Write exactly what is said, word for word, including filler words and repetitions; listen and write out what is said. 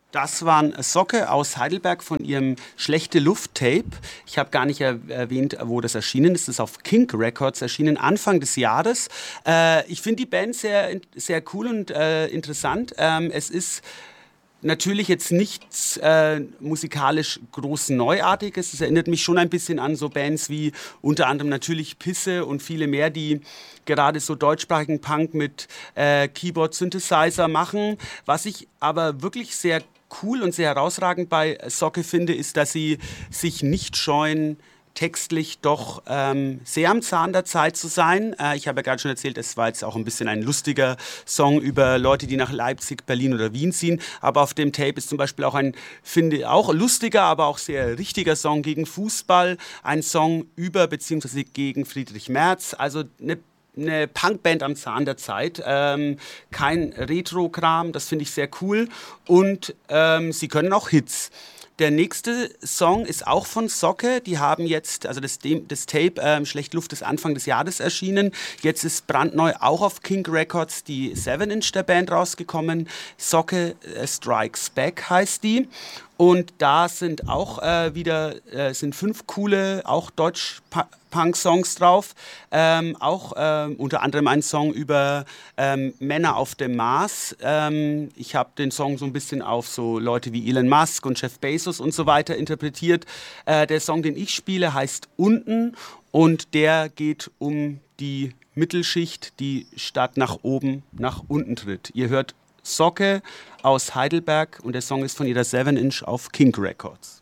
Das waren Socke aus Heidelberg von ihrem Schlechte Luft-Tape. Ich habe gar nicht er erwähnt, wo das erschienen ist. Das ist auf Kink Records erschienen, Anfang des Jahres. Äh, ich finde die Band sehr, sehr cool und äh, interessant. Ähm, es ist natürlich jetzt nichts äh, musikalisch groß Neuartiges. Es erinnert mich schon ein bisschen an so Bands wie unter anderem natürlich Pisse und viele mehr, die gerade so deutschsprachigen Punk mit äh, Keyboard-Synthesizer machen. Was ich aber wirklich sehr cool und sehr herausragend bei Socke finde, ist, dass sie sich nicht scheuen, textlich doch ähm, sehr am Zahn der Zeit zu sein. Äh, ich habe ja gerade schon erzählt, es war jetzt auch ein bisschen ein lustiger Song über Leute, die nach Leipzig, Berlin oder Wien ziehen. Aber auf dem Tape ist zum Beispiel auch ein, finde auch lustiger, aber auch sehr richtiger Song gegen Fußball. Ein Song über bzw. gegen Friedrich Merz. Also eine eine Punkband am Zahn der Zeit, ähm, kein Retro-Kram, das finde ich sehr cool und ähm, sie können auch Hits. Der nächste Song ist auch von Socke. Die haben jetzt, also das, das Tape ähm, Schlecht Luft ist Anfang des Jahres erschienen. Jetzt ist brandneu auch auf Kink Records die seven Inch der Band rausgekommen. Socke äh, Strikes Back heißt die. Und da sind auch äh, wieder äh, sind fünf coole, auch Deutsch-Punk-Songs drauf. Ähm, auch ähm, unter anderem ein Song über ähm, Männer auf dem Mars. Ähm, ich habe den Song so ein bisschen auf so Leute wie Elon Musk und Jeff Bezos und so weiter interpretiert. Äh, der Song, den ich spiele, heißt Unten und der geht um die Mittelschicht, die statt nach oben nach unten tritt. Ihr hört Socke aus Heidelberg und der Song ist von ihrer seven Inch auf Kink Records.